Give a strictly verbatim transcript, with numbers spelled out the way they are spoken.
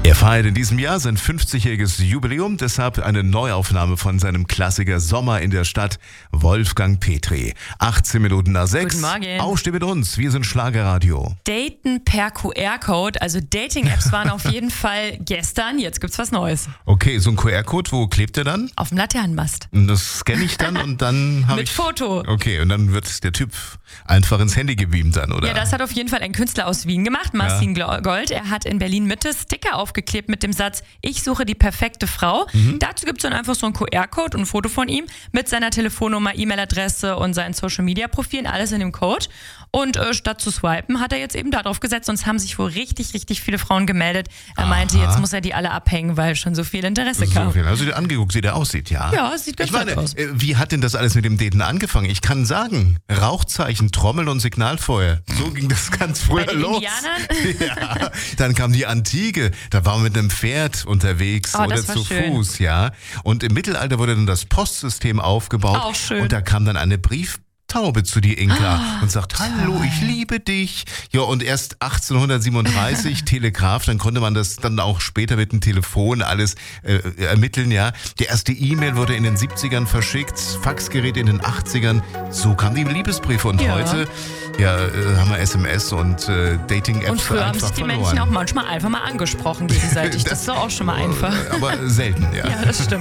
Er feiert in diesem Jahr sein fünfzigjähriges Jubiläum, deshalb eine Neuaufnahme von seinem Klassiker Sommer in der Stadt, Wolfgang Petri. achtzehn Minuten nach sechs. Guten Morgen. Aufsteh mit uns, wir sind Schlagerradio. Daten per Q R-Code, also Dating-Apps waren auf jeden Fall gestern, jetzt gibt's was Neues. Okay, so ein Q R-Code, wo klebt der dann? Auf dem Laternenmast. Und das scanne ich dann und dann habe Mit ich... Foto. Okay, und dann wird der Typ einfach ins Handy gebeamt dann, oder? Ja, das hat auf jeden Fall ein Künstler aus Wien gemacht, Marcin ja. Gold. Er hat in Berlin Mitte Sticker aufgeklebt mit dem Satz, ich suche die perfekte Frau. Mhm. Dazu gibt es dann einfach so einen Q R-Code und ein Foto von ihm mit seiner Telefonnummer, E-Mail-Adresse und seinen Social-Media-Profilen, alles in dem Code. Und äh, statt zu swipen, hat er jetzt eben darauf gesetzt und es haben sich wohl richtig, richtig viele Frauen gemeldet. Er Aha. meinte, jetzt muss er die alle abhängen, weil schon so viel Interesse so kam. Viel. Hast du dir angeguckt, wie der aussieht, ja? Ja, sieht ganz ich meine, gut aus. Wie hat denn das alles mit dem Daten angefangen? Ich kann sagen, Rauchzeichen, Trommel und Signalfeuer. So ging das ganz früher Bei den los. Indianern? Ja, dann kam die Antike, da war man mit einem Pferd unterwegs oh, oder zu schön. Fuß, ja. Und im Mittelalter wurde dann das Postsystem aufgebaut. Auch schön. Und da kam dann eine Brief Taube zu die Inka oh, und sagt, hallo, toll. ich liebe dich. Ja, und erst achtzehnhundertsiebenunddreißig, Telegraph, dann konnte man das dann auch später mit dem Telefon alles äh, ermitteln, ja. Die erste E-Mail wurde in den siebzigern verschickt, Faxgerät in den achtzigern. So kamen die Liebesbriefe und ja. heute ja, äh, haben wir S M S und äh, Dating-Apps. Und früher haben sich die verloren. Menschen auch manchmal einfach mal angesprochen gegenseitig. Das, das ist doch auch schon mal einfach. Aber selten, ja. Ja, das stimmt.